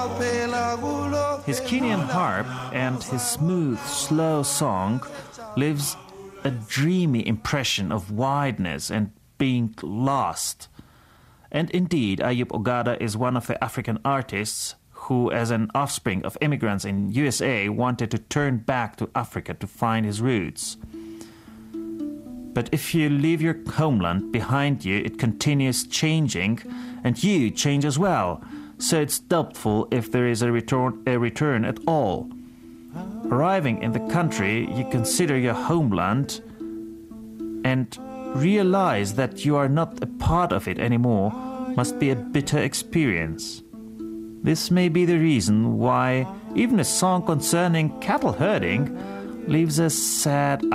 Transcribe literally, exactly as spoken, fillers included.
His Kenyan harp and his smooth, slow song leaves a dreamy impression of wideness and being lost. And indeed, Ayub Ogada is one of the African artists who, as an offspring of immigrants in U S A, wanted to turn back to Africa to find his roots. But if you leave your homeland behind you, it continues changing, and you change as well. So it's doubtful if there is a return, a return at all. Arriving in the country, you consider your homeland and realize that you are not a part of it anymore must be a bitter experience. This may be the reason why even a song concerning cattle herding leaves a sad